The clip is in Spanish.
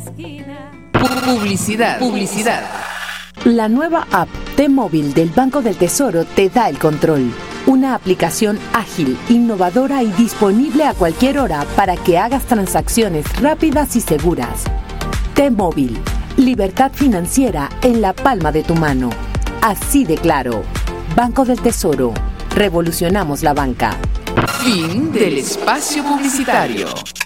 Publicidad. La nueva app T-Móvil del Banco del Tesoro te da el control. Una aplicación ágil, innovadora y disponible a cualquier hora para que hagas transacciones rápidas y seguras. T-Móvil, libertad financiera en la palma de tu mano. Así de claro. Banco del Tesoro. Revolucionamos la banca. Fin del espacio publicitario.